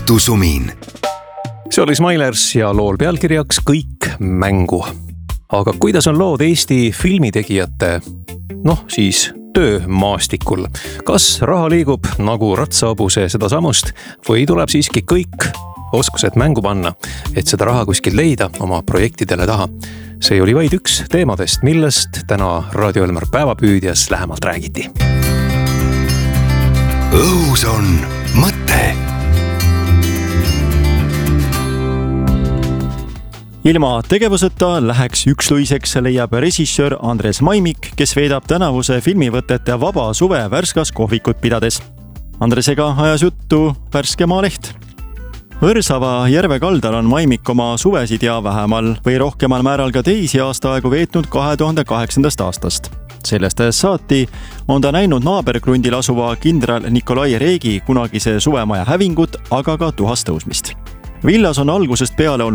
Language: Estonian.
õhtusumin. See oli Smilers ja lool pealkirjaks Kõik mängu. Aga kuidas on lood Eesti filmitegijate, siis töömaastikul? Kas raha liigub nagu ratsahobuse seda samust või tuleb siiski kõik oskused mängu panna, et seda raha kuskil leida oma projektidele taha? See oli vaid üks teemadest, millest täna Raadio Elmar päevapüüdjas lähemalt räägiti. Õhus on mõte. Ilma tegevuseta läheks üksluiseks, leiab režissöör Andres Maimik, kes veedab tänavuse filmivõtete vaba suve Värskas kohvikut pidades. Andresega ajas juttu Värske Maaleht. Võrsava järve kaldal on Maimik oma suvesid ja vähemal või rohkemal määral ka teisi aastaaegu veetnud 2008. aastast. Sellest saati on ta näinud naaberkrundil asuva kindral Nikolai Reegi kunagise suvemaja hävingut, aga ka tuhast tõusmist. Villas on algusest peale olnud